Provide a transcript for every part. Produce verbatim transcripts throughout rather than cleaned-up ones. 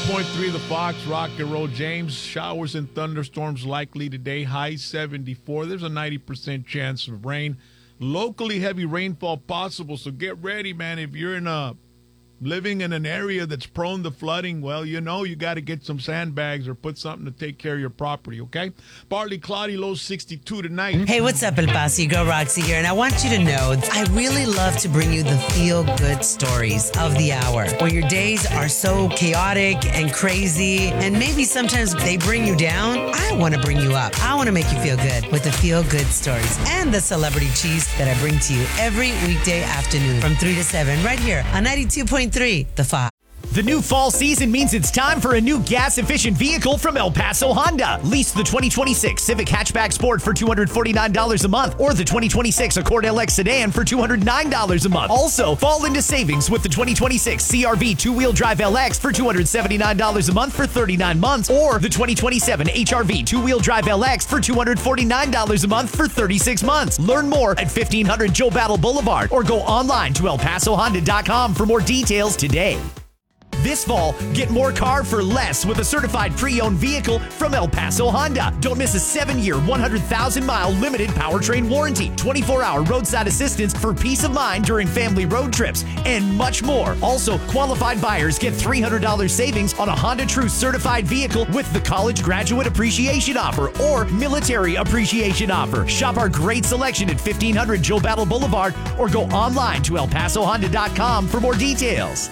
point three, the Fox Rock and Roll. James, showers and thunderstorms likely today. High seventy-four. There's a ninety percent chance of rain. Locally heavy rainfall possible, so get ready, man. If you're in a living in an area that's prone to flooding, well, you know you got to get some sandbags or put something to take care of your property, okay? Partly cloudy, low sixty-two tonight. Hey, what's up, El Paso? Your girl Roxy here, and I want you to know I really love to bring you the feel-good stories of the hour. When your days are so chaotic and crazy, and maybe sometimes they bring you down, I want to bring you up. I want to make you feel good with the feel-good stories and the celebrity cheese that I bring to you every weekday afternoon from three to seven right here on ninety-two point three, The Fox. The new fall season means it's time for a new gas-efficient vehicle from El Paso Honda. Lease the twenty twenty-six Civic Hatchback Sport for two hundred forty-nine dollars a month or the twenty twenty-six Accord L X Sedan for two hundred nine dollars a month. Also, fall into savings with the twenty twenty-six C R V two-wheel drive L X for two hundred seventy-nine dollars a month for thirty-nine months or the twenty twenty-seven H R V two-wheel drive L X for two hundred forty-nine dollars a month for thirty-six months. Learn more at fifteen hundred Joe Battle Boulevard or go online to el paso honda dot com for more details today. This fall, get more car for less with a certified pre-owned vehicle from El Paso Honda. Don't miss a seven-year, one hundred thousand mile limited powertrain warranty, twenty-four hour roadside assistance for peace of mind during family road trips, and much more. Also, qualified buyers get three hundred dollars savings on a Honda True certified vehicle with the College Graduate Appreciation Offer or Military Appreciation Offer. Shop our great selection at fifteen hundred Joe Battle Boulevard or go online to el paso honda dot com for more details.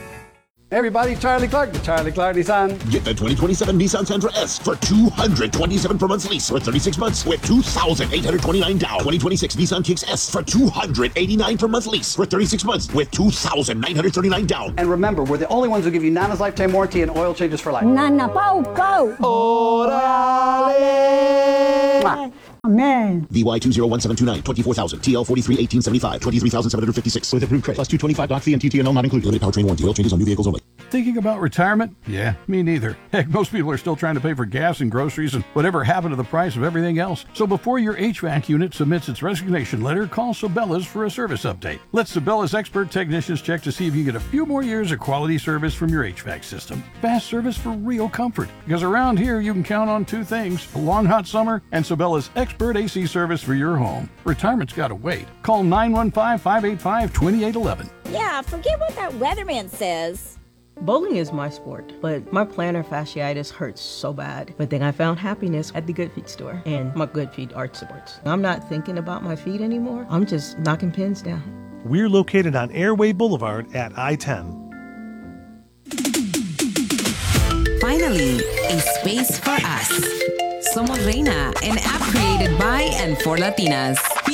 Hey everybody, Charlie Clark, the Charlie Clark Nissan. Get the twenty twenty-seven Nissan Sentra S for two hundred twenty-seven per month lease for thirty-six months with two thousand eight hundred twenty-nine down. twenty twenty-six Nissan Kicks S for two hundred eighty-nine per month lease for thirty-six months with two thousand nine hundred thirty-nine down. And remember, we're the only ones who give you Nana's lifetime warranty and oil changes for life. Nana, pau, pau. Orale. Amen. V Y two zero one seven two nine, twenty-four thousand, T L forty-three eighteen seventy-five, twenty-three thousand seven hundred fifty-six. With approved credit, plus two twenty-five doc fee and T T N L not included. Limited powertrain warranty, oil changes on new vehicles only. Thinking about retirement? Yeah, me neither. Heck, most people are still trying to pay for gas and groceries and whatever happened to the price of everything else. So before your H V A C unit submits its resignation letter, call Sabella's for a service update. Let Sabella's expert technicians check to see if you get a few more years of quality service from your H V A C system. Fast service for real comfort. Because around here, you can count on two things, a long hot summer and Sabella's expert A C service for your home. Retirement's got to wait. Call nine one five, five eight five, two eight one one. Yeah, forget what that weatherman says. Bowling is my sport, but my plantar fasciitis hurts so bad. But then I found happiness at the Good Feet store and my Good Feet arch supports. I'm not thinking about my feet anymore. I'm just knocking pins down. We're located on Airway Boulevard at I ten. Finally, a space for us. Somos Reina, an app created by and for Latinas.